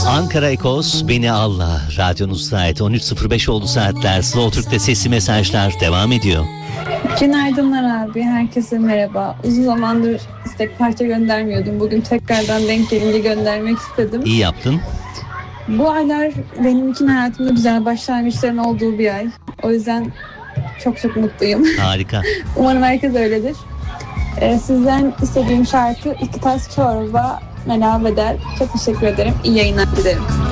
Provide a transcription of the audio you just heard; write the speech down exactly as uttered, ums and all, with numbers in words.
Ankara Ekos, Beni Alla. Radyonuzda ait on üç sıfır beş oldu saatler. Slow Türk'te sesli mesajlar devam ediyor. Günaydınlar abi. Herkese merhaba. Uzun zamandır istek parça göndermiyordum. Bugün tekrardan denk gelince göndermek istedim. İyi yaptın. Bu aylar benim için hayatımda güzel başlangıçların olduğu bir ay. O yüzden çok çok mutluyum. Harika. Umarım herkes öyledir. Ee, sizden istediğim şarkı İki Tas Çorba, Mela Bedel. Çok teşekkür ederim. İyi yayınlar dilerim.